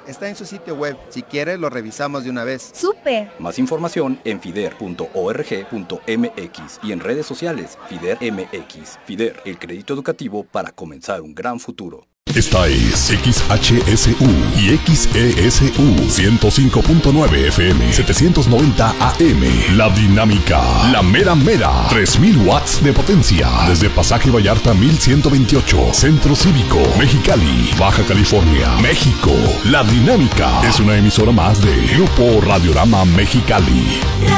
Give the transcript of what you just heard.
está en su sitio web. Si quieres, lo revisamos de una vez. ¡Súper! Más información en fider.org.mx y en redes sociales FIDER MX. FIDER, el crédito educativo para comenzar un gran futuro. Esta es XHSU y XESU 105.9 FM 790 AM. La Dinámica, la mera mera, 3000 watts de potencia. Desde Pasaje Vallarta 1128, Centro Cívico, Mexicali, Baja California, México. La Dinámica es una emisora más de Grupo Radiorama Mexicali.